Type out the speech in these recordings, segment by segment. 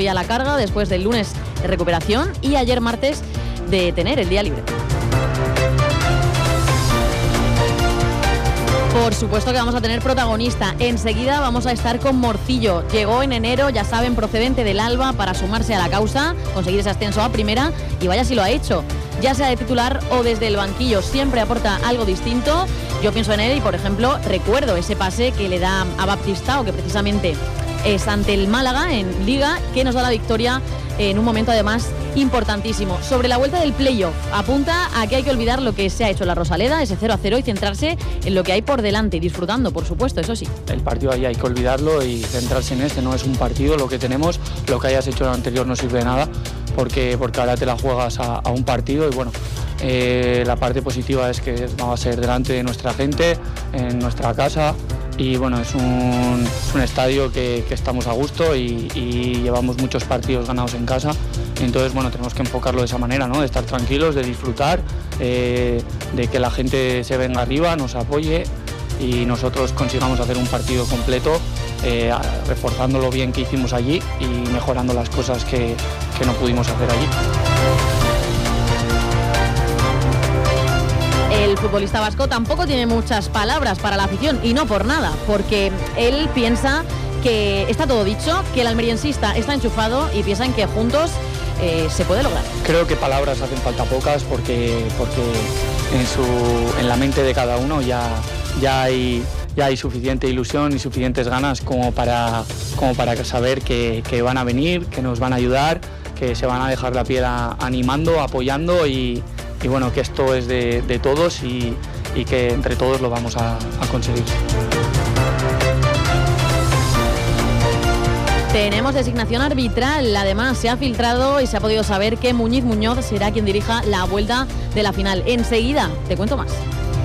hoy a la carga después del lunes de recuperación y ayer martes de tener el día libre. Por supuesto que vamos a tener protagonista. Enseguida vamos a estar con Morcillo. Llegó en enero, ya saben, procedente del Alba para sumarse a la causa, conseguir ese ascenso a primera y vaya si lo ha hecho. Ya sea de titular o desde el banquillo, siempre aporta algo distinto. Yo pienso en él y, por ejemplo, recuerdo ese pase que le da a Baptistao, que precisamente es ante el Málaga en Liga, que nos da la victoria en un momento además importantísimo. Sobre la vuelta del playoff, apunta a que hay que olvidar lo que se ha hecho en la Rosaleda, ese 0-0, y centrarse en lo que hay por delante, disfrutando, por supuesto, eso sí. El partido ahí hay que olvidarlo y centrarse en este, no es un partido lo que tenemos, lo que hayas hecho en el anterior no sirve de nada, porque ahora te la juegas a un partido y bueno, la parte positiva es que vamos a ser delante de nuestra gente, en nuestra casa. Y bueno, es un estadio que estamos a gusto y llevamos muchos partidos ganados en casa. Entonces, bueno, tenemos que enfocarlo de esa manera, ¿no? De estar tranquilos, de disfrutar, de que la gente se venga arriba, nos apoye y nosotros consigamos hacer un partido completo, reforzando lo bien que hicimos allí y mejorando las cosas que no pudimos hacer allí. El futbolista vasco tampoco tiene muchas palabras para la afición y no por nada, porque él piensa que está todo dicho, que el almeriensista está enchufado y piensan que juntos se puede lograr. Creo que palabras hacen falta pocas porque en la mente de cada uno ya hay suficiente ilusión y suficientes ganas como para saber que van a venir, que nos van a ayudar, que se van a dejar la piel animando, apoyando y bueno, que esto es de todos y que entre todos lo vamos a conseguir. Tenemos designación arbitral, además se ha filtrado y se ha podido saber que Muñiz Muñoz será quien dirija la vuelta de la final. Enseguida te cuento más.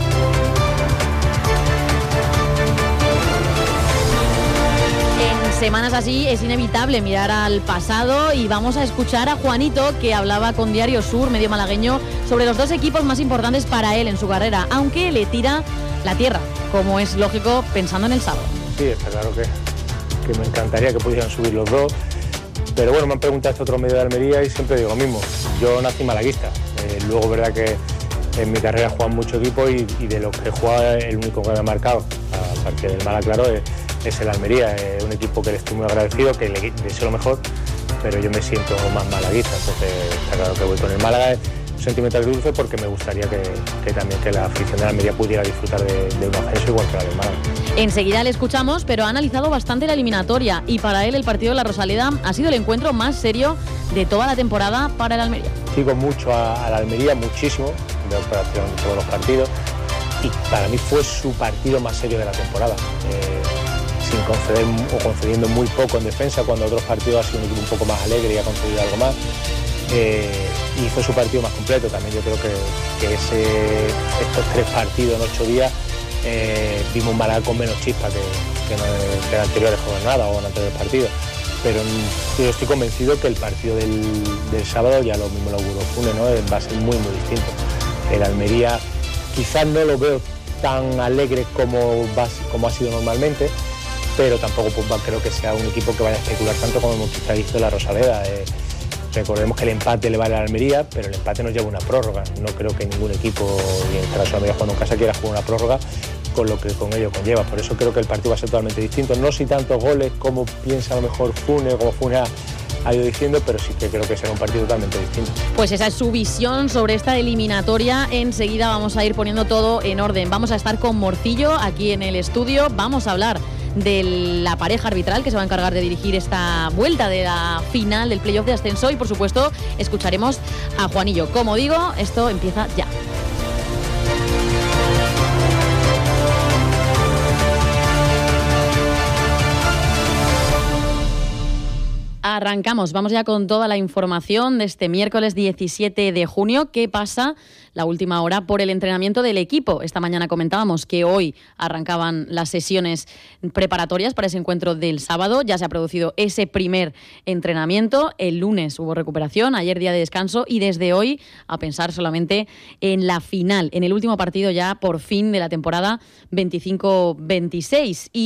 Semanas así es inevitable mirar al pasado y vamos a escuchar a Juanito, que hablaba con Diario Sur, medio malagueño, sobre los dos equipos más importantes para él en su carrera, aunque le tira la tierra, como es lógico pensando en el sábado. Sí, está claro que me encantaría que pudieran subir los dos, pero bueno, me han preguntado este otro medio de Almería y siempre digo lo mismo, yo nací malaguista, luego verdad que en mi carrera he jugado mucho equipo y de los que he jugado el único que me ha marcado, aparte del Málaga, claro, es el Almería, un equipo que le estoy muy agradecido, que le deseo lo mejor, pero yo me siento más malaguista, entonces está claro que voy con el Málaga, un sentimiento agridulce porque me gustaría que también que la afición de la Almería pudiera disfrutar de un ascenso igual que la del Málaga. Enseguida le escuchamos, pero ha analizado bastante la eliminatoria y para él el partido de la Rosaleda ha sido el encuentro más serio de toda la temporada para el Almería. Sigo mucho a la Almería, muchísimo, veo prácticamente todos los partidos y para mí fue su partido más serio de la temporada. Sin conceder o concediendo muy poco en defensa, cuando otros partidos ha sido un equipo un poco más alegre y ha concedido algo más, y fue su partido más completo. También yo creo que estos 3 partidos en 8 días vimos un Málaga con menos chispa que en anteriores jornadas o en anteriores partidos, pero yo estoy convencido que el partido del sábado, ya lo mismo lo auguró Funes, ¿no? Va a ser muy muy distinto. El Almería quizás no lo veo tan alegre como ha sido normalmente, pero tampoco creo que sea un equipo que vaya a especular tanto como hemos visto en la Rosaleda. Recordemos que el empate le vale a la Almería, pero el empate nos lleva una prórroga. No creo que ningún equipo, y en este caso Almería jugando en casa, quiera jugar una prórroga con lo que con ello conlleva. Por eso creo que el partido va a ser totalmente distinto. No si tantos goles como piensa a lo mejor Funes, como Funes ha ido diciendo, pero sí que creo que será un partido totalmente distinto. Pues esa es su visión sobre esta eliminatoria. Enseguida vamos a ir poniendo todo en orden. Vamos a estar con Morcillo aquí en el estudio. Vamos a hablar de la pareja arbitral que se va a encargar de dirigir esta vuelta de la final del playoff de ascenso y por supuesto escucharemos a Juanillo. Como digo, esto empieza ya. Arrancamos, vamos ya con toda la información de este miércoles 17 de junio. ¿Qué pasa la última hora por el entrenamiento del equipo? Esta mañana comentábamos que hoy arrancaban las sesiones preparatorias para ese encuentro del sábado. Ya se ha producido ese primer entrenamiento. El lunes hubo recuperación, ayer día de descanso y desde hoy a pensar solamente en la final, en el último partido ya por fin de la temporada 25-26. Y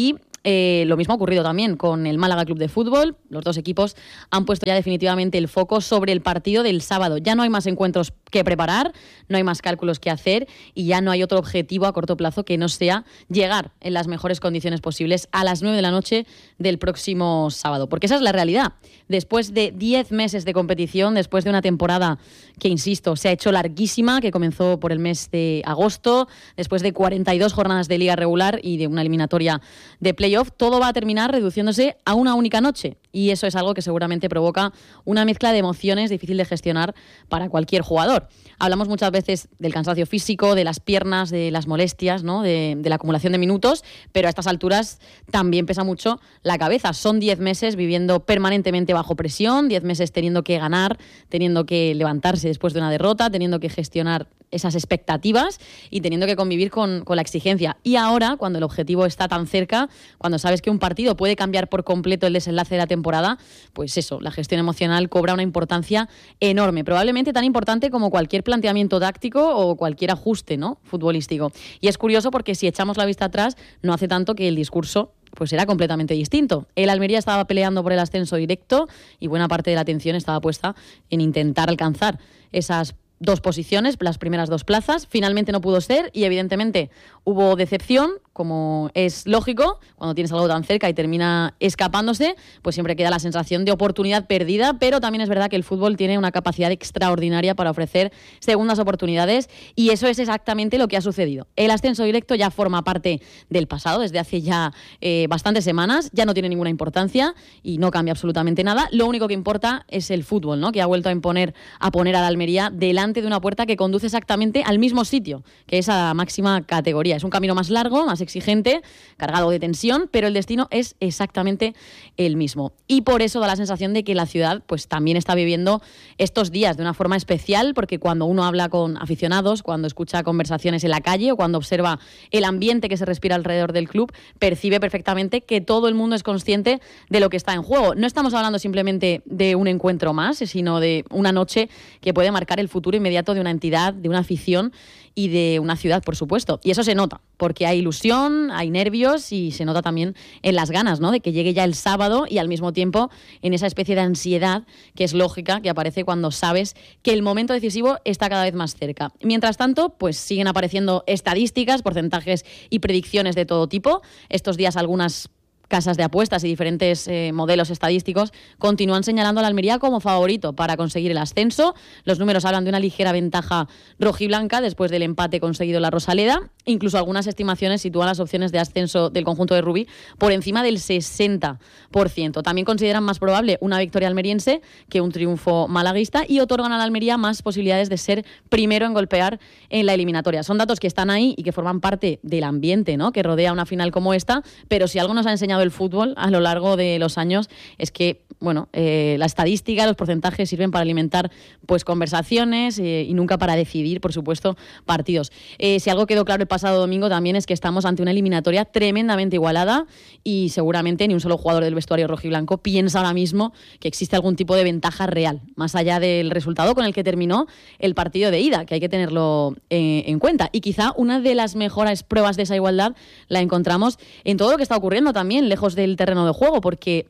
Lo mismo ha ocurrido también con el Málaga Club de Fútbol. Los dos equipos han puesto ya definitivamente el foco sobre el partido del sábado. Ya no hay más encuentros que preparar, no hay más cálculos que hacer y ya no hay otro objetivo a corto plazo que no sea llegar en las mejores condiciones posibles a las 9 de la noche del próximo sábado. Porque esa es la realidad. Después de 10 meses de competición, después de una temporada que, insisto, se ha hecho larguísima, que comenzó por el mes de agosto, después de 42 jornadas de liga regular y de una eliminatoria de playoff, todo va a terminar reduciéndose a una única noche. Y eso es algo que seguramente provoca una mezcla de emociones difícil de gestionar para cualquier jugador. Hablamos muchas veces del cansancio físico, de las piernas, de las molestias, ¿no? de la acumulación de minutos, pero a estas alturas también pesa mucho la cabeza. Son 10 meses viviendo permanentemente bajo presión, 10 meses teniendo que ganar, teniendo que levantarse después de una derrota, teniendo que gestionar esas expectativas y teniendo que convivir con la exigencia. Y ahora, cuando el objetivo está tan cerca, cuando sabes que un partido puede cambiar por completo el desenlace de la temporada, pues eso, la gestión emocional cobra una importancia enorme, probablemente tan importante como cualquier planteamiento táctico o cualquier ajuste, ¿no?, futbolístico. Y es curioso porque si echamos la vista atrás, no hace tanto que el discurso pues era completamente distinto. El Almería estaba peleando por el ascenso directo y buena parte de la atención estaba puesta en intentar alcanzar esas 2 posiciones, las primeras 2 plazas. Finalmente no pudo ser y evidentemente hubo decepción, como es lógico, cuando tienes algo tan cerca y termina escapándose, pues siempre queda la sensación de oportunidad perdida, pero también es verdad que el fútbol tiene una capacidad extraordinaria para ofrecer segundas oportunidades y eso es exactamente lo que ha sucedido. El ascenso directo ya forma parte del pasado desde hace ya bastantes semanas, ya no tiene ninguna importancia y no cambia absolutamente nada. Lo único que importa es el fútbol, ¿no?, que ha vuelto a poner a la Almería delante de una puerta que conduce exactamente al mismo sitio, que es a la máxima categoría. Es un camino más largo, más exigente, cargado de tensión, pero el destino es exactamente el mismo. Y por eso da la sensación de que la ciudad pues también está viviendo estos días de una forma especial, porque cuando uno habla con aficionados, cuando escucha conversaciones en la calle o cuando observa el ambiente que se respira alrededor del club, percibe perfectamente que todo el mundo es consciente de lo que está en juego. No estamos hablando simplemente de un encuentro más, sino de una noche que puede marcar el futuro inmediato de una entidad, de una afición y de una ciudad, por supuesto. Y eso se nota, porque hay ilusión, hay nervios y se nota también en las ganas, ¿no?, de que llegue ya el sábado y al mismo tiempo en esa especie de ansiedad que es lógica, que aparece cuando sabes que el momento decisivo está cada vez más cerca. Mientras tanto, pues siguen apareciendo estadísticas, porcentajes y predicciones de todo tipo. Estos días algunas casas de apuestas y diferentes modelos estadísticos continúan señalando a la Almería como favorito para conseguir el ascenso. Los números hablan de una ligera ventaja rojiblanca después del empate conseguido en la Rosaleda. Incluso algunas estimaciones sitúan las opciones de ascenso del conjunto de Rubí por encima del 60%. También consideran más probable una victoria almeriense que un triunfo malaguista y otorgan a la Almería más posibilidades de ser primero en golpear en la eliminatoria. Son datos que están ahí y que forman parte del ambiente, ¿no?, que rodea una final como esta, pero si algo nos ha enseñado el fútbol a lo largo de los años es que, bueno, la estadística, los porcentajes sirven para alimentar pues conversaciones y nunca para decidir, por supuesto, partidos. Si algo quedó claro el pasado domingo también es que estamos ante una eliminatoria tremendamente igualada y seguramente ni un solo jugador del vestuario rojiblanco piensa ahora mismo que existe algún tipo de ventaja real, más allá del resultado con el que terminó el partido de ida, que hay que tenerlo en cuenta. Y quizá una de las mejores pruebas de esa igualdad la encontramos en todo lo que está ocurriendo también lejos del terreno de juego, porque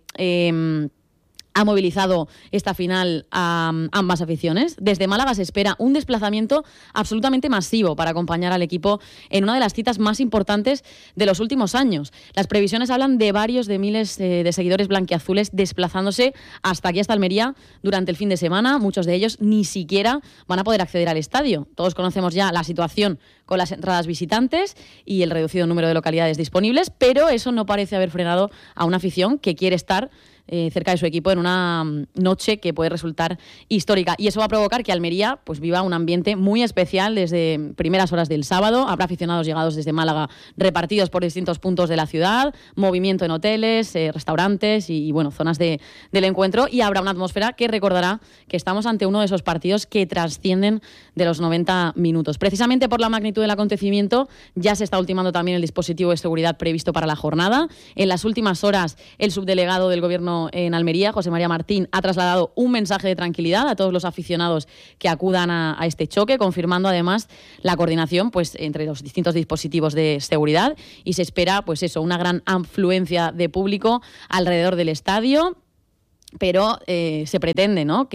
ha movilizado esta final a ambas aficiones. Desde Málaga se espera un desplazamiento absolutamente masivo para acompañar al equipo en una de las citas más importantes de los últimos años. Las previsiones hablan de varios de miles de seguidores blanquiazules desplazándose hasta aquí, hasta Almería, durante el fin de semana. Muchos de ellos ni siquiera van a poder acceder al estadio. Todos conocemos ya la situación con las entradas visitantes y el reducido número de localidades disponibles, pero eso no parece haber frenado a una afición que quiere estar cerca de su equipo en una noche que puede resultar histórica. Y eso va a provocar que Almería pues viva un ambiente muy especial desde primeras horas del sábado. Habrá aficionados llegados desde Málaga repartidos por distintos puntos de la ciudad, movimiento en hoteles, restaurantes y bueno, zonas del encuentro, y habrá una atmósfera que recordará que estamos ante uno de esos partidos que trascienden de los 90 minutos. Precisamente por la magnitud del acontecimiento ya se está ultimando también el dispositivo de seguridad previsto para la jornada. En las últimas horas el subdelegado del Gobierno gobierno en Almería, José María Martín, ha trasladado un mensaje de tranquilidad a todos los aficionados que acudan a este choque, confirmando además la coordinación pues, entre los distintos dispositivos de seguridad, y se espera pues eso, una gran afluencia de público alrededor del estadio. Pero se pretende, ¿no?,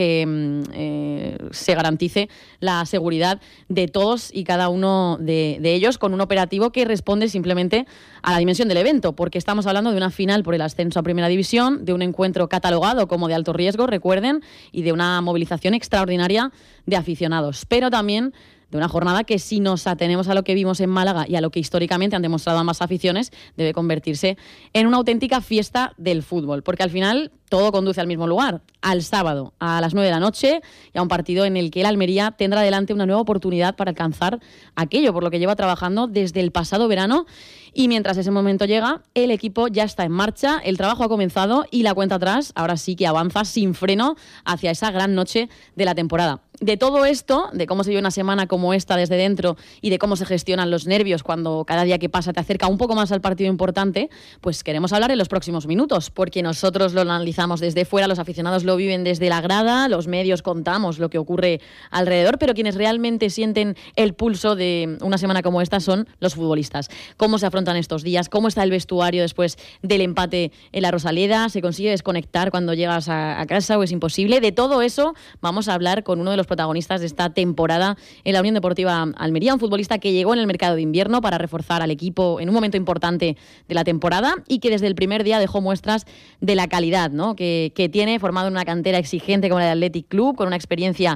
que se garantice la seguridad de todos y cada uno de ellos con un operativo que responde simplemente a la dimensión del evento, porque estamos hablando de una final por el ascenso a Primera División, de un encuentro catalogado como de alto riesgo, recuerden, y de una movilización extraordinaria de aficionados, pero también de una jornada que, si nos atenemos a lo que vimos en Málaga y a lo que históricamente han demostrado ambas aficiones, debe convertirse en una auténtica fiesta del fútbol, porque al final todo conduce al mismo lugar, al sábado a las 9 de la noche, y a un partido en el que el Almería tendrá delante una nueva oportunidad para alcanzar aquello por lo que lleva trabajando desde el pasado verano. Y mientras ese momento llega, el equipo ya está en marcha, el trabajo ha comenzado y la cuenta atrás ahora sí que avanza sin freno hacia esa gran noche de la temporada. De todo esto, de cómo se vive una semana como esta desde dentro y de cómo se gestionan los nervios cuando cada día que pasa te acerca un poco más al partido importante, pues queremos hablar en los próximos minutos, porque nosotros lo analizamos desde fuera, los aficionados lo viven desde la grada, los medios contamos lo que ocurre alrededor, pero quienes realmente sienten el pulso de una semana como esta son los futbolistas. ¿Cómo se afrontan estos días? ¿Cómo está el vestuario después del empate en la Rosaleda? ¿Se consigue desconectar cuando llegas a casa o es imposible? De todo eso vamos a hablar con uno de los protagonistas de esta temporada en la Unión Deportiva Almería, un futbolista que llegó en el mercado de invierno para reforzar al equipo en un momento importante de la temporada y que desde el primer día dejó muestras de la calidad, ¿no?, que tiene, formado en una cantera exigente como la del Athletic Club, con una experiencia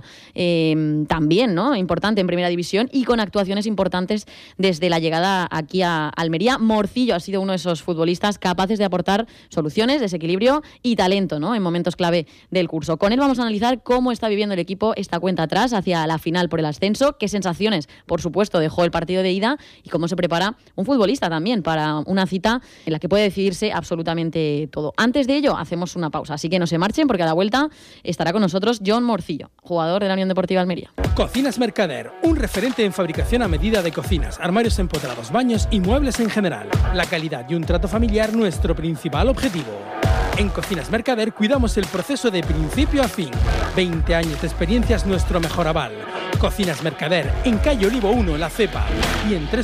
también, ¿no?, importante en Primera División y con actuaciones importantes desde la llegada aquí a Almería. Morcillo ha sido uno de esos futbolistas capaces de aportar soluciones, desequilibrio y talento, ¿no?, en momentos clave del curso. Con él vamos a analizar cómo está viviendo el equipo esta cuenta atrás hacia la final por el ascenso, qué sensaciones, por supuesto, dejó el partido de ida y cómo se prepara un futbolista también para una cita en la que puede decidirse absolutamente todo. Antes de ello, hacemos una pausa, así que no se marchen porque a la vuelta estará con nosotros John Morcillo, jugador de la Unión Deportiva Almería. Cocinas Mercader, un referente en fabricación a medida de cocinas, armarios empotrados, baños y muebles en general. La calidad y un trato familiar nuestro principal objetivo. En Cocinas Mercader cuidamos el proceso de principio a fin. 20 años de experiencia es nuestro mejor aval. Cocinas Mercader, en calle Olivo 1, La Cepa, y en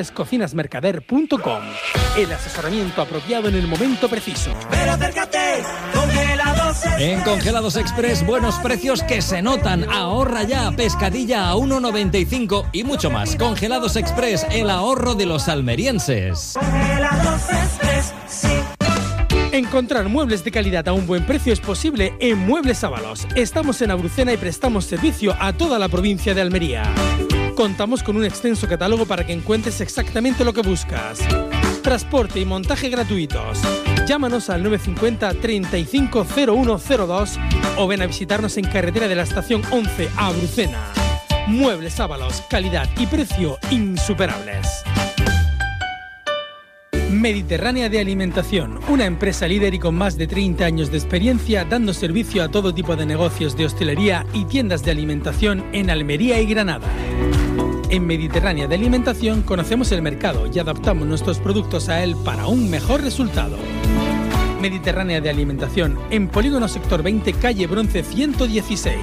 www.cocinasmercader.com. El asesoramiento apropiado en el momento preciso. Pero acércate, Congelados Express. En Congelados Express, buenos precios que se notan. Ahorra ya, pescadilla a 1,95 y mucho más. Congelados Express, el ahorro de los almerienses. Congelados Express, sí. Encontrar muebles de calidad a un buen precio es posible en Muebles Ábalos. Estamos en Abrucena y prestamos servicio a toda la provincia de Almería. Contamos con un extenso catálogo para que encuentres exactamente lo que buscas. Transporte y montaje gratuitos. Llámanos al 950 350102 o ven a visitarnos en carretera de la estación 11 a Abrucena. Muebles Ábalos, calidad y precio insuperables. Mediterránea de Alimentación, una empresa líder y con más de 30 años de experiencia dando servicio a todo tipo de negocios de hostelería y tiendas de alimentación en Almería y Granada. En Mediterránea de Alimentación conocemos el mercado y adaptamos nuestros productos a él para un mejor resultado. Mediterránea de Alimentación, en Polígono Sector 20, calle Bronce 116.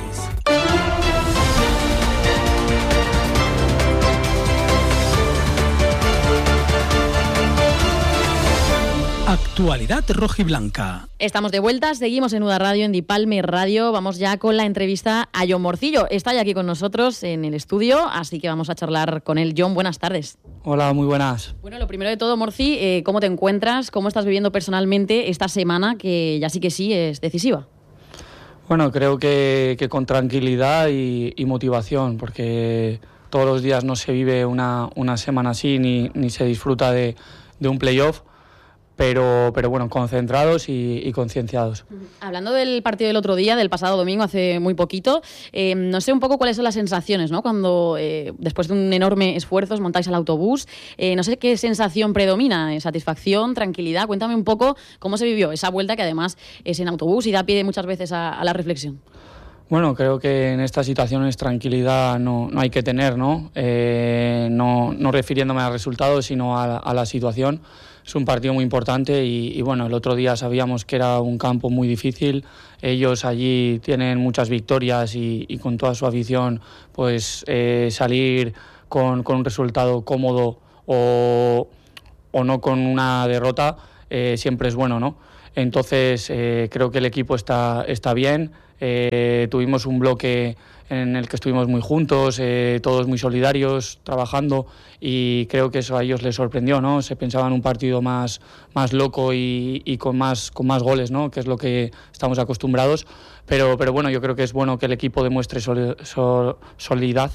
Actualidad rojiblanca. Estamos de vuelta, seguimos en UDA Radio, en Dipalme Radio. Vamos ya con la entrevista a John Morcillo. Está ya aquí con nosotros en el estudio, así que vamos a charlar con él. John, buenas tardes. Hola, muy buenas. Bueno, lo primero de todo, Morci, ¿cómo te encuentras? ¿Cómo estás viviendo personalmente esta semana que ya sí que sí es decisiva? Bueno, creo que con tranquilidad y motivación, porque todos los días no se vive una semana así ni se disfruta de un playoff. Pero bueno, concentrados y concienciados. Hablando del partido del otro día, del pasado domingo, hace muy poquito, no sé un poco cuáles son las sensaciones, ¿no? Cuando después de un enorme esfuerzo os montáis al autobús, no sé qué sensación predomina, satisfacción, tranquilidad. Cuéntame un poco cómo se vivió esa vuelta, que además es en autobús y da pie muchas veces a la reflexión. Bueno, creo que en estas situaciones tranquilidad no hay que tener, ¿no? No refiriéndome al resultado, sino a la situación. es un partido muy importante y bueno, el otro día sabíamos que era un campo muy difícil. Ellos allí tienen muchas victorias y con toda su afición, pues salir con un resultado cómodo o no con una derrota siempre es bueno, ¿no? Entonces creo que el equipo está bien. Tuvimos un bloque en el que estuvimos muy juntos, todos muy solidarios, trabajando, y creo que eso a ellos les sorprendió, ¿no? Se pensaban un partido más loco y con más goles, ¿no? Que es lo que estamos acostumbrados, pero bueno, yo creo que es bueno que el equipo demuestre solidez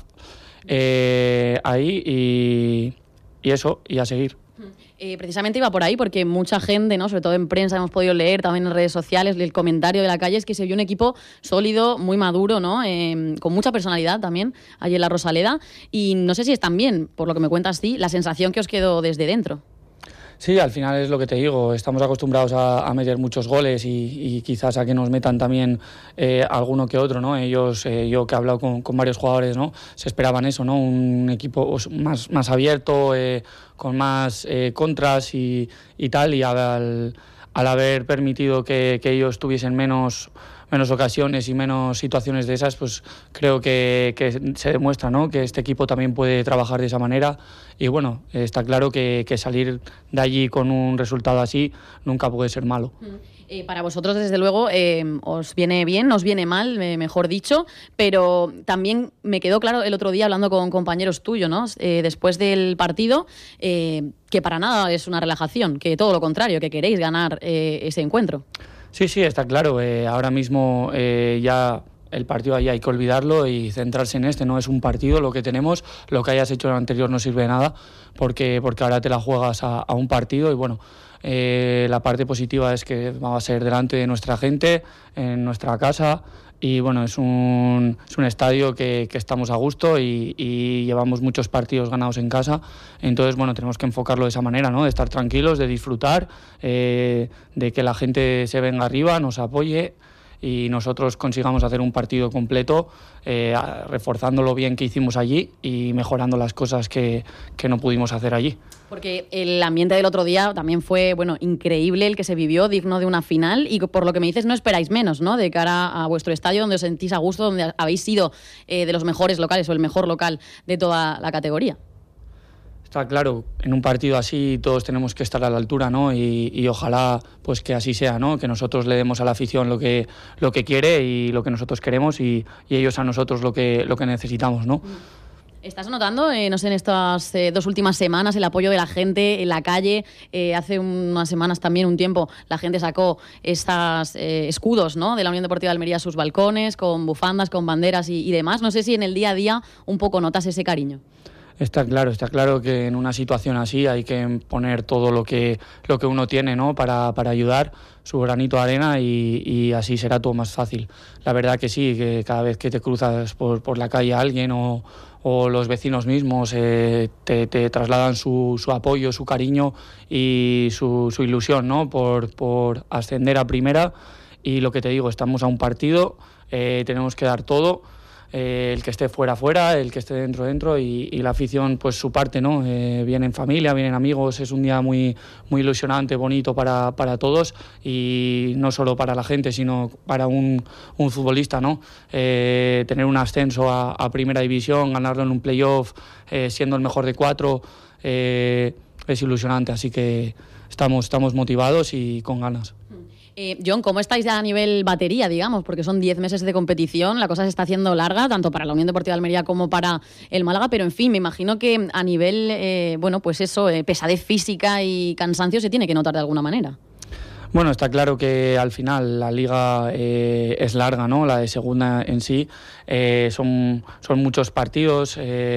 ahí y eso, y a seguir. Precisamente iba por ahí porque mucha gente, ¿no?, sobre todo en prensa, hemos podido leer también en redes sociales, el comentario de la calle es que se vio un equipo sólido, muy maduro, ¿no?, con mucha personalidad también allí en la Rosaleda, y no sé si es también, por lo que me cuentas tú, la sensación que os quedó desde dentro. Sí, al final es lo que te digo, estamos acostumbrados a meter muchos goles y quizás a que nos metan también alguno que otro, ¿no? Ellos, yo que he hablado con varios jugadores, ¿no?, se esperaban eso, ¿no?, un equipo más abierto, con más contras y tal, y al haber permitido que ellos tuviesen menos ocasiones y menos situaciones de esas, pues creo que se demuestra, ¿no?, que este equipo también puede trabajar de esa manera, y bueno, está claro que salir de allí con un resultado así nunca puede ser malo. Para vosotros, desde luego, os viene bien, os viene mal, mejor dicho, pero también me quedó claro el otro día hablando con compañeros tuyos, ¿no?, después del partido, que para nada es una relajación, que todo lo contrario, que queréis ganar ese encuentro. Sí, está claro. Ahora mismo ya el partido ahí hay que olvidarlo y centrarse en este. No es un partido lo que tenemos. Lo que hayas hecho en el anterior no sirve de nada porque ahora te la juegas a un partido y bueno, la parte positiva es que va a ser delante de nuestra gente, en nuestra casa. Y bueno, es un estadio que estamos a gusto y llevamos muchos partidos ganados en casa. Entonces, bueno, tenemos que enfocarlo de esa manera, ¿no? De estar tranquilos, de disfrutar, de que la gente se venga arriba, nos apoye y nosotros consigamos hacer un partido completo, reforzando lo bien que hicimos allí y mejorando las cosas que no pudimos hacer allí. Porque el ambiente del otro día también fue, bueno, increíble el que se vivió, digno de una final, y por lo que me dices no esperáis menos, ¿no?, de cara a vuestro estadio, donde os sentís a gusto, donde habéis sido de los mejores locales o el mejor local de toda la categoría. Está claro, en un partido así todos tenemos que estar a la altura, ¿no? Y ojalá pues que así sea, ¿no? Que nosotros le demos a la afición lo que quiere y lo que nosotros queremos y ellos a nosotros lo que necesitamos, ¿no? ¿Estás notando, no sé, en estas 2 últimas semanas el apoyo de la gente en la calle? Hace unas semanas también, un tiempo, la gente sacó estos escudos, ¿no?, de la Unión Deportiva de Almería a sus balcones, con bufandas, con banderas y demás. No sé si en el día a día un poco notas ese cariño. Está claro que en una situación así hay que poner todo lo que uno tiene, ¿no?, para ayudar, su granito de arena y así será todo más fácil. La verdad que sí, que cada vez que te cruzas por la calle a alguien o los vecinos mismos te trasladan su apoyo, su cariño y su ilusión, ¿no?, por ascender a primera. Y lo que te digo, estamos a un partido, tenemos que dar todo. El que esté fuera, el que esté dentro y la afición pues su parte, ¿no? Vienen familia, vienen amigos, es un día muy ilusionante, bonito para todos y no solo para la gente, sino para un futbolista, ¿no? Tener un ascenso a primera división, ganarlo en un playoff, siendo el mejor de 4, es ilusionante, así que estamos motivados y con ganas. John, ¿cómo estáis ya a nivel batería, digamos? Porque son 10 meses de competición, la cosa se está haciendo larga, tanto para la Unión Deportiva de Almería como para el Málaga, pero en fin, me imagino que a nivel, bueno, pues eso, pesadez física y cansancio se tiene que notar de alguna manera. Bueno, está claro que al final la liga es larga, ¿no? La de segunda en sí, son muchos partidos,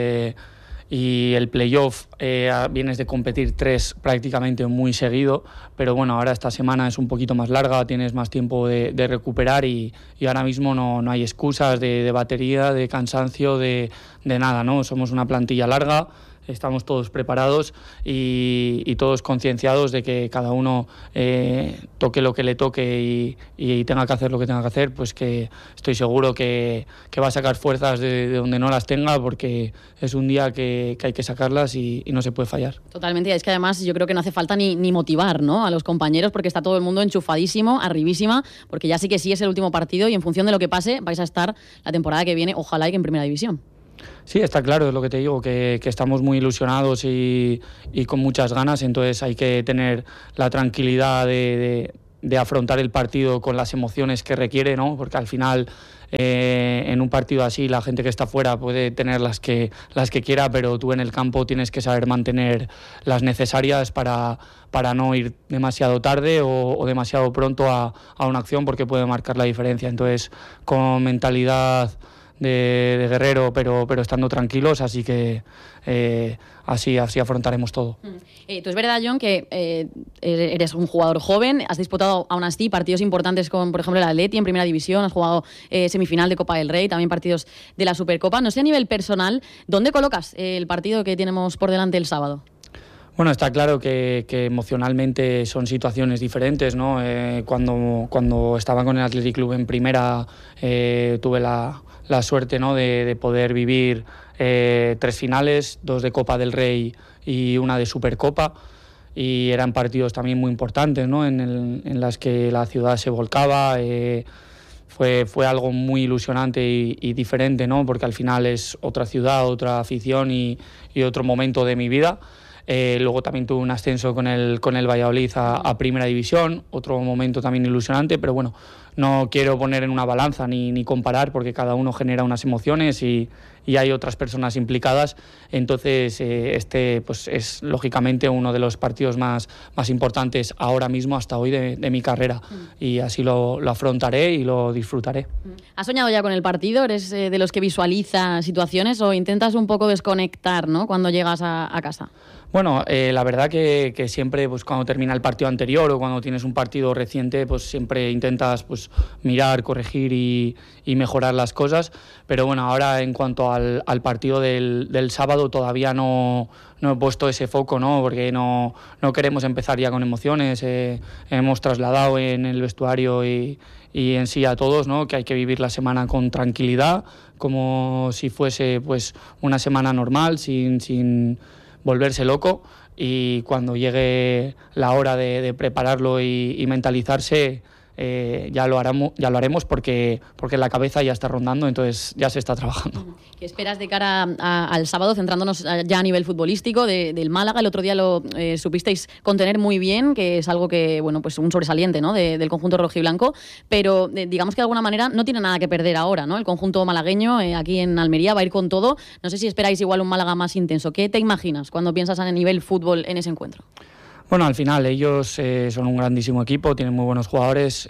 y el playoff vienes de competir 3 prácticamente muy seguido, pero bueno, ahora esta semana es un poquito más larga, tienes más tiempo de recuperar y ahora mismo no hay excusas de batería, de cansancio, de nada, ¿no? Somos una plantilla larga, estamos todos preparados y todos concienciados de que cada uno toque lo que le toque y tenga que hacer lo que tenga que hacer, pues que estoy seguro que va a sacar fuerzas de donde no las tenga, porque es un día que hay que sacarlas y no se puede fallar. Totalmente, y es que además yo creo que no hace falta ni motivar, ¿no?, a los compañeros, porque está todo el mundo enchufadísimo, arribísima, porque ya sí que sí es el último partido y en función de lo que pase vais a estar la temporada que viene, ojalá y que en Primera División. Sí, está claro, es lo que te digo, que estamos muy ilusionados y con muchas ganas, entonces hay que tener la tranquilidad de afrontar el partido con las emociones que requiere, ¿no? Porque al final en un partido así la gente que está fuera puede tener las que quiera, pero tú en el campo tienes que saber mantener las necesarias para no ir demasiado tarde o demasiado pronto a una acción, porque puede marcar la diferencia. Entonces, con mentalidad de guerrero, pero estando tranquilos, así que así afrontaremos todo. Tú es verdad, Jon, que eres un jugador joven, has disputado aún así partidos importantes con, por ejemplo, el Atleti en Primera División, has jugado semifinal de Copa del Rey, también partidos de la Supercopa. No sé, a nivel personal, ¿dónde colocas el partido que tenemos por delante el sábado? Bueno, está claro que emocionalmente son situaciones diferentes, ¿no? Cuando estaba con el Athletic Club en primera, tuve la suerte, ¿no?, de poder vivir 3 finales, 2 de Copa del Rey y una de Supercopa, y eran partidos también muy importantes, ¿no?, en las que la ciudad se volcaba. Fue algo muy ilusionante y diferente, ¿no?, porque al final es otra ciudad, otra afición y otro momento de mi vida. Luego también tuve un ascenso con el Valladolid a Primera División, otro momento también ilusionante, pero bueno, no quiero poner en una balanza ni comparar, porque cada uno genera unas emociones y hay otras personas implicadas. Entonces pues es lógicamente uno de los partidos más importantes ahora mismo, hasta hoy, de mi carrera, y así lo afrontaré y lo disfrutaré. ¿Has soñado ya con el partido? ¿Eres de los que visualiza situaciones o intentas un poco desconectar, ¿no?, cuando llegas a casa? Bueno, la verdad que siempre, pues cuando termina el partido anterior o cuando tienes un partido reciente, pues siempre intentas pues mirar, corregir y mejorar las cosas. Pero bueno, ahora en cuanto al partido del sábado todavía no he puesto ese foco, ¿no?, porque no queremos empezar ya con emociones. Hemos trasladado en el vestuario y en sí a todos, ¿no?, que hay que vivir la semana con tranquilidad, como si fuese pues una semana normal, sin volverse loco, y cuando llegue la hora de prepararlo y mentalizarse, ya lo haremos porque la cabeza ya está rondando, entonces ya se está trabajando. ¿Qué esperas de cara al sábado, centrándonos ya a nivel futbolístico del Málaga? El otro día lo supisteis contener muy bien, que es algo que, bueno, pues un sobresaliente, ¿no?, del conjunto rojiblanco, pero digamos que de alguna manera no tiene nada que perder ahora, ¿no? El conjunto malagueño aquí en Almería va a ir con todo. No sé si esperáis igual un Málaga más intenso. ¿Qué te imaginas cuando piensas a nivel fútbol en ese encuentro? Bueno, al final ellos son un grandísimo equipo, tienen muy buenos jugadores,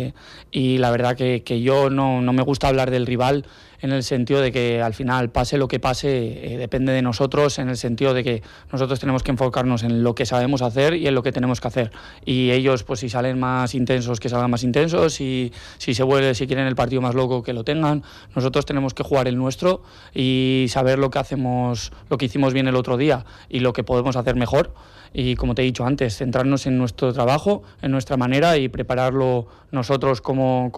y la verdad que yo no me gusta hablar del rival, en el sentido de que al final, pase lo que pase, depende de nosotros, en el sentido de que nosotros tenemos que enfocarnos en lo que sabemos hacer y en lo que tenemos que hacer. Y ellos, pues si salen más intensos, que salgan más intensos, y si quieren el partido más loco, que lo tengan. Nosotros tenemos que jugar el nuestro y saber lo que hicimos bien el otro día y lo que podemos hacer mejor. Y como te he dicho antes, centrarnos en nuestro trabajo, en nuestra manera, y prepararlo nosotros como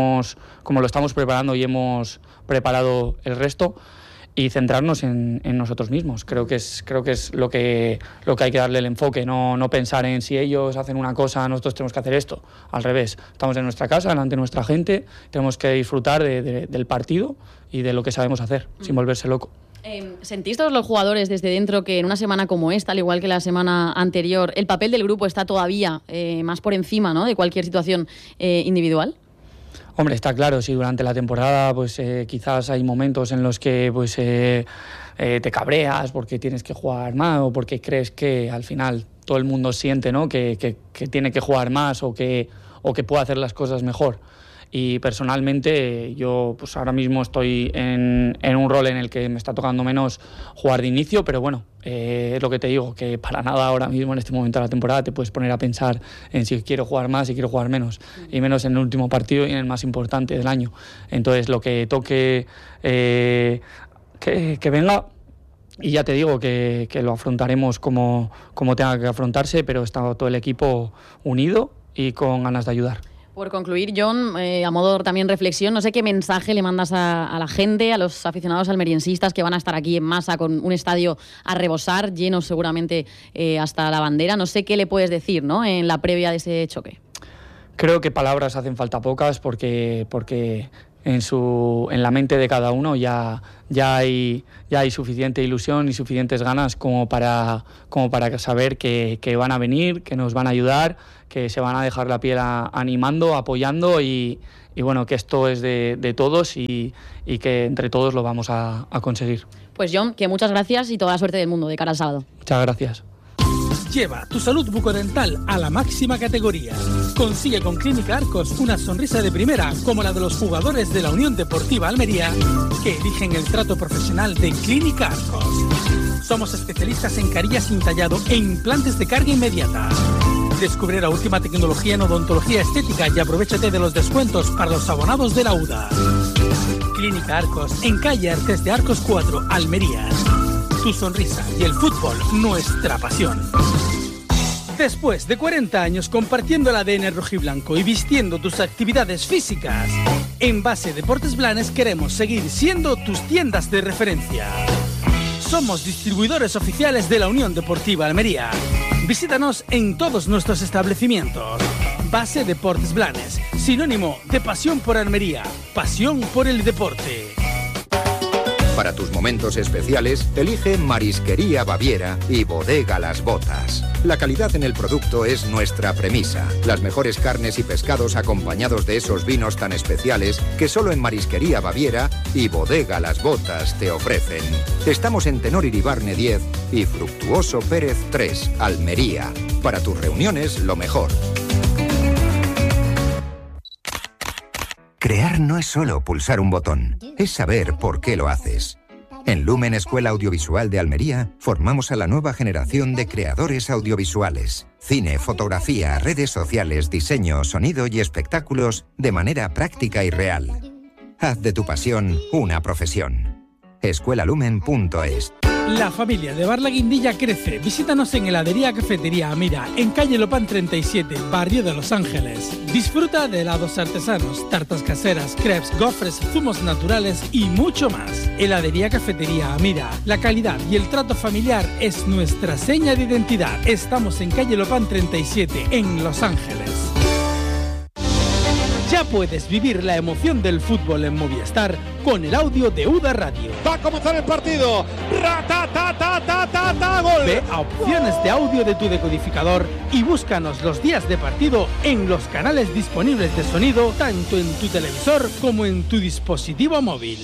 lo estamos preparando y hemos preparado el resto, y centrarnos en nosotros mismos. Creo que es lo que hay que darle el enfoque, no pensar en si ellos hacen una cosa, nosotros tenemos que hacer esto. Al revés, estamos en nuestra casa, delante de nuestra gente, tenemos que disfrutar del partido y de lo que sabemos hacer, sin volverse loco. ¿Sentís todos los jugadores desde dentro que en una semana como esta, al igual que la semana anterior, el papel del grupo está todavía más por encima, ¿no?, de cualquier situación individual? Hombre, está claro, sí, durante la temporada pues quizás hay momentos en los que pues te cabreas porque tienes que jugar más, o porque crees que al final todo el mundo siente, ¿no?, que tiene que jugar más o que puede hacer las cosas mejor. Y personalmente yo pues ahora mismo estoy en un rol en el que me está tocando menos jugar de inicio, pero bueno, es lo que te digo, que para nada ahora mismo en este momento de la temporada te puedes poner a pensar en si quiero jugar más, si quiero jugar menos, y menos en el último partido y en el más importante del año. Entonces lo que toque que venga, ya te digo que lo afrontaremos como tenga que afrontarse, pero está todo el equipo unido y con ganas de ayudar. Por concluir, Jon, a modo también reflexión, no sé qué mensaje le mandas a la gente, a los aficionados almeriensistas que van a estar aquí en masa con un estadio a rebosar, lleno seguramente hasta la bandera. No sé qué le puedes decir, ¿no?, en la previa de ese choque. Creo que palabras hacen falta pocas porque en la mente de cada uno ya hay suficiente ilusión y suficientes ganas como para saber que van a venir, que nos van a ayudar, que se van a dejar la piel animando, apoyando y bueno, que esto es de todos y que entre todos lo vamos a conseguir. Pues Jon, que muchas gracias y toda la suerte del mundo de cara al sábado. Muchas gracias. Lleva tu salud bucodental a la máxima categoría. Consigue con Clínica Arcos una sonrisa de primera como la de los jugadores de la Unión Deportiva Almería que eligen el trato profesional de Clínica Arcos. Somos especialistas en carillas sin tallado e implantes de carga inmediata. Descubre la última tecnología en odontología estética y aprovéchate de los descuentos para los abonados de la UDA. Clínica Arcos, en calle Artes de Arcos 4, Almería. Tu sonrisa y el fútbol, nuestra pasión. Después de 40 años compartiendo el ADN rojiblanco y vistiendo tus actividades físicas, en Base Deportes Blanes queremos seguir siendo tus tiendas de referencia. Somos distribuidores oficiales de la Unión Deportiva Almería. Visítanos en todos nuestros establecimientos. Base Deportes Blanes, sinónimo de pasión por Almería, pasión por el deporte. Para tus momentos especiales, elige Marisquería Baviera y Bodega Las Botas. La calidad en el producto es nuestra premisa. Las mejores carnes y pescados acompañados de esos vinos tan especiales que solo en Marisquería Baviera y Bodega Las Botas te ofrecen. Estamos en Tenor Iribarne 10 y Fructuoso Pérez 3, Almería. Para tus reuniones, lo mejor. Crear no es solo pulsar un botón, es saber por qué lo haces. En Lumen Escuela Audiovisual de Almería formamos a la nueva generación de creadores audiovisuales. Cine, fotografía, redes sociales, diseño, sonido y espectáculos de manera práctica y real. Haz de tu pasión una profesión. escuelalumen.es. La familia de Bar La Guindilla crece. Visítanos en Heladería Cafetería Amira, en calle Lopán 37, barrio de Los Ángeles. Disfruta de helados artesanos, tartas caseras, crepes, gofres, zumos naturales y mucho más. Heladería Cafetería Amira. La calidad y el trato familiar es nuestra seña de identidad. Estamos en calle Lopán 37, en Los Ángeles. Ya puedes vivir la emoción del fútbol en Movistar con el audio de UDA Radio. Va a comenzar el partido. ¡Gol! Ve a opciones de audio de tu decodificador y búscanos los días de partido en los canales disponibles de sonido, tanto en tu televisor como en tu dispositivo móvil.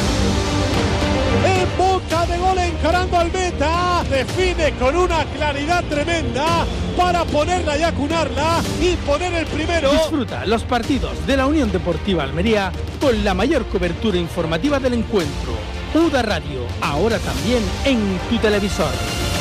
En boca de gol, encarando al meta, define con una claridad tremenda para ponerla y acunarla y poner el primero. Disfruta los partidos de la Unión Deportiva Almería con la mayor cobertura informativa del encuentro. UDA Radio, ahora también en tu televisor.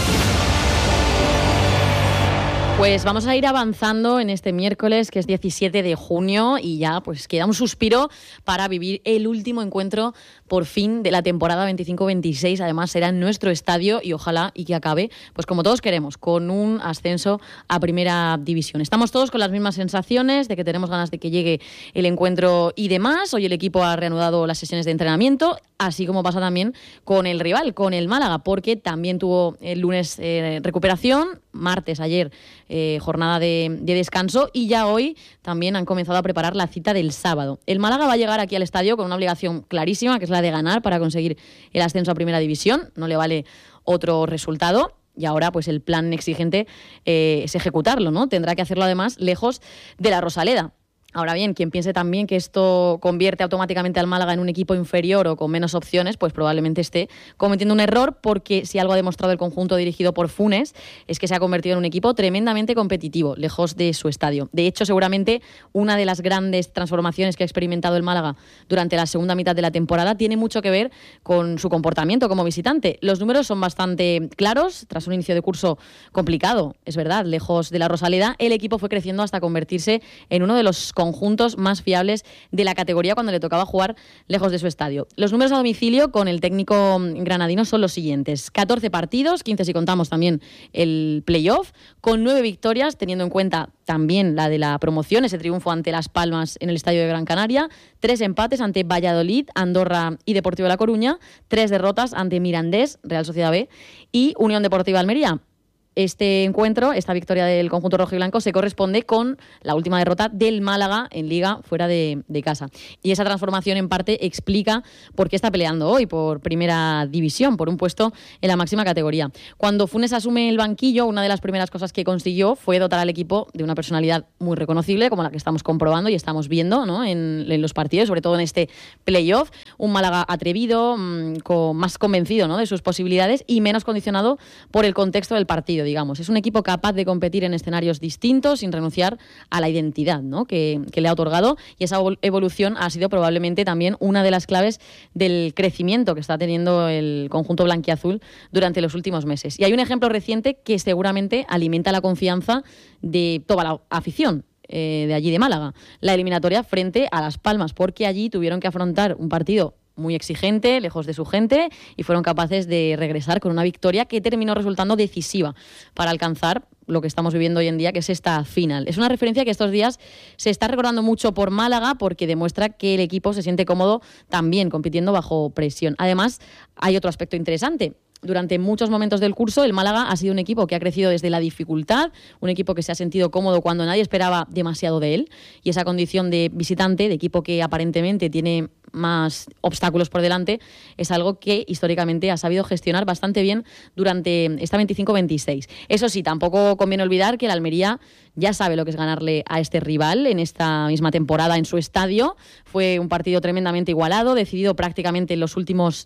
Pues vamos a ir avanzando en este miércoles, que es 17 de junio, y ya pues queda un suspiro para vivir el último encuentro por fin de la temporada 25-26. Además será en nuestro estadio y ojalá y que acabe, pues como todos queremos, con un ascenso a Primera División. Estamos todos con las mismas sensaciones de que tenemos ganas de que llegue el encuentro y demás. Hoy el equipo ha reanudado las sesiones de entrenamiento, así como pasa también con el rival, con el Málaga, porque también tuvo el lunes recuperación, martes, ayer, jornada de descanso, y ya hoy también han comenzado a preparar la cita del sábado. El Málaga va a llegar aquí al estadio con una obligación clarísima, que es la de ganar para conseguir el ascenso a Primera División. No le vale otro resultado. Y ahora pues el plan exigente es ejecutarlo, ¿no? Tendrá que hacerlo además lejos de la Rosaleda. Ahora bien, quien piense también que esto convierte automáticamente al Málaga en un equipo inferior o con menos opciones, pues probablemente esté cometiendo un error, porque si algo ha demostrado el conjunto dirigido por Funes es que se ha convertido en un equipo tremendamente competitivo, lejos de su estadio. De hecho, seguramente una de las grandes transformaciones que ha experimentado el Málaga durante la segunda mitad de la temporada tiene mucho que ver con su comportamiento como visitante. Los números son bastante claros. Tras un inicio de curso complicado, es verdad, lejos de la Rosaleda, el equipo fue creciendo hasta convertirse en uno de los conjuntos más fiables de la categoría cuando le tocaba jugar lejos de su estadio. Los números a domicilio con el técnico granadino son los siguientes: 14 partidos, 15 si contamos también el playoff, con 9 victorias, teniendo en cuenta también la de la promoción, ese triunfo ante Las Palmas en el Estadio de Gran Canaria, 3 empates ante Valladolid, Andorra y Deportivo de La Coruña, 3 derrotas ante Mirandés, Real Sociedad B y Unión Deportiva Almería. Este encuentro, esta victoria del conjunto rojo y blanco, se corresponde con la última derrota del Málaga en Liga fuera de casa. Y esa transformación en parte explica por qué está peleando hoy por primera división, por un puesto en la máxima categoría. Cuando Funes asume el banquillo, una de las primeras cosas que consiguió fue dotar al equipo de una personalidad muy reconocible, como la que estamos comprobando y estamos viendo, ¿no?, en los partidos, sobre todo en este playoff. Un Málaga atrevido, más convencido, ¿no?, de sus posibilidades y menos condicionado por el contexto del partido, digamos. Es un equipo capaz de competir en escenarios distintos sin renunciar a la identidad, ¿no?, que le ha otorgado, y esa evolución ha sido probablemente también una de las claves del crecimiento que está teniendo el conjunto blanquiazul durante los últimos meses. Y hay un ejemplo reciente que seguramente alimenta la confianza de toda la afición de allí de Málaga: la eliminatoria frente a Las Palmas, porque allí tuvieron que afrontar un partido muy exigente, lejos de su gente, y fueron capaces de regresar con una victoria que terminó resultando decisiva para alcanzar lo que estamos viviendo hoy en día, que es esta final. Es una referencia que estos días se está recordando mucho por Málaga, porque demuestra que el equipo se siente cómodo también compitiendo bajo presión. Además, hay otro aspecto interesante. Durante muchos momentos del curso, el Málaga ha sido un equipo que ha crecido desde la dificultad, un equipo que se ha sentido cómodo cuando nadie esperaba demasiado de él, y esa condición de visitante, de equipo que aparentemente tiene más obstáculos por delante, es algo que históricamente ha sabido gestionar bastante bien durante esta 25-26. Eso sí, tampoco conviene olvidar que el Almería ya sabe lo que es ganarle a este rival en esta misma temporada en su estadio. Fue un partido tremendamente igualado, decidido prácticamente en los últimos